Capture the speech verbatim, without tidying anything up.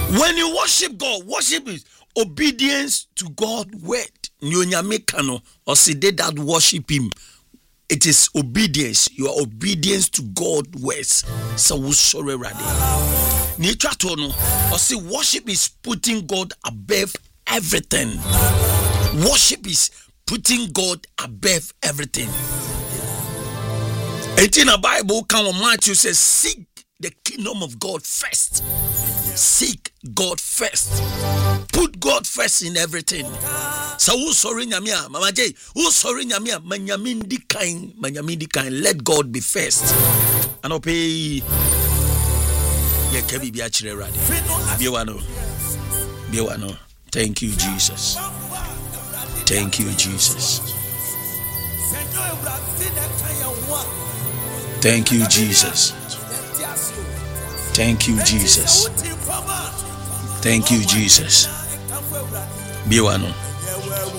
When you worship God, worship is obedience to God's word. Nyonyamekano or say they that worship him. It is obedience. Your obedience to God's words. So we sorry ready. Nature to know or say worship is putting God above everything. Worship is putting God above everything. And in the Bible, come on, Matthew says, seek the kingdom of God first. Seek God first. Put God first in everything. So who sorry nyamia, Mama J? Who sorry nyamia? Manyamindi kind, manyamindi kind. Let God be first. And obey. Yeah, kebi bi achire radi. Biwano, biwano. Thank you, Jesus. Thank you, Jesus. Thank you, Jesus. Thank you, Jesus. Thank you, Jesus. Biwano.